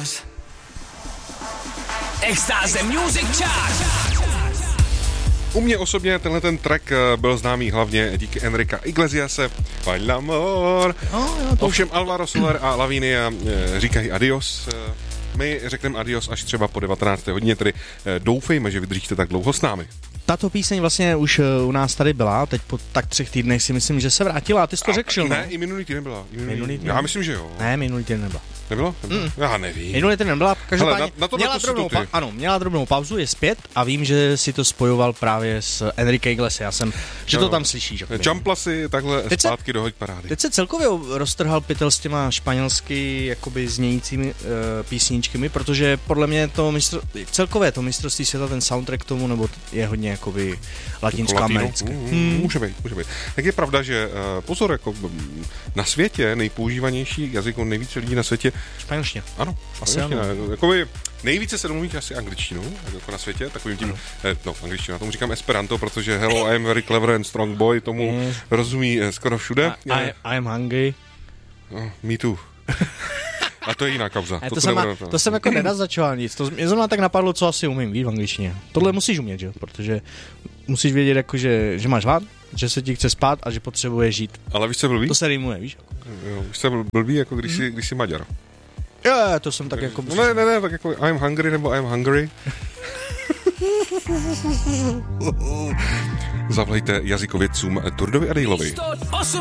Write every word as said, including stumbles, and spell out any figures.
Extáze Music Chart. U mě osobně tenhle ten track byl známý hlavně díky Enrica Iglesiase. Bail amor. No, jo, to... Ovšem Alvaro Soler a Lavinia říkají adios. My řekneme adios až třeba po devatenácté hodině, tedy doufejme, že vydržíte tak dlouho s námi. Tato píseň vlastně už u nás tady byla, teď po tak třech týdnech si myslím, že se vrátila, a ty jsi to řekl, Ne, i minulý týden byla. I minulý, minulý týden. Já myslím, že jo. Ne, minulý týden nebyla. Nebylo? Nebylo? Mm. Já nevím. Minulý týden nebyla, každopádně Hele, na, na to měla, drobnou, pa- ano, měla drobnou pauzu, je zpět a vím, že si to spojoval právě s Enrique Iglesias, já jsem, že no, to tam slyšíš. Jumpla si takhle teď zpátky se, do hoď parády. Teď se celkově roztrhal pytel s těma španělsky jakoby znějícími uh, písničkami, protože podle mě to mistr, celkové to mistrovství světa, ten soundtrack tomu, nebo je hodně jakoby latinsko-americké. Mm, hmm. Může být, může být. Tak je pravda, že uh, pozor, jako na světě nejpoužívanější jazyk, nejvíce lidí na světě. Španělština. Ano, španělština. Jakoby nejvíce se domluví asi angličtinou, jako na světě, takovým tím, eh, no, angličtina, tomu říkám esperanto, protože hello, I am very clever and strong boy, tomu mm. rozumí eh, skoro všude. I, I, I am hungry. No, me too. A to je jiná kauza. To, to, jsem, a, to jsem jako nenazačoval nic. To mě zrovna tak napadlo, co asi umím, víš, v angličtině. Tohle musíš umět, že? Protože musíš vědět, jako, že, že máš hlad, že se ti chce spát a že potřebuješ žít. Ale víš, co blbý? To se rýmuje, víš? Jo, víš, co blbý, jako když, mm. jsi, když jsi Maďar. Jo, to jsem tak jako... No, ne, ne, ne, tak jako I'm hungry nebo I'm hungry. Zavolejte jazykovědcům Turdovi a Dejlovi.